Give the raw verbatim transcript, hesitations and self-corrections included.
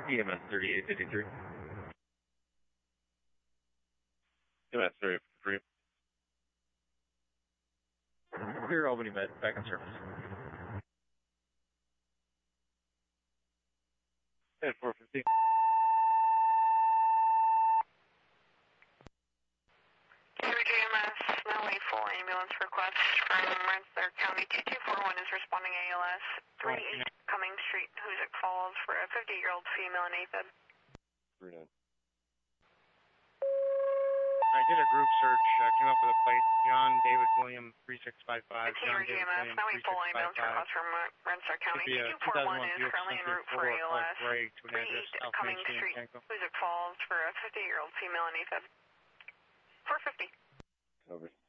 E M S thirty-eight fifty-three. E M S thirty-eight fifty-three. Clear Albany Med, back on surface. ten four fifty. J M S, now a full ambulance request from Rensselaer County. two two four one is responding A L S. thirty-eight Cummings Street, Hoosick Falls, for a fifty-year-old female in AFib. three nine. I did a group search, uh, came up with a plate, John David William three six five five, John David J M S, William now a three full six five ambulance five. request from Rensselaer County. Should be a two two four one two thousand one is Buick currently en Cynthia route for four A L S. Break to an address thirty-eight South Cummings Main Street, Street, Tanco. Hoosick Falls, for a fifty-year-old female in AFib. four fifty. Over.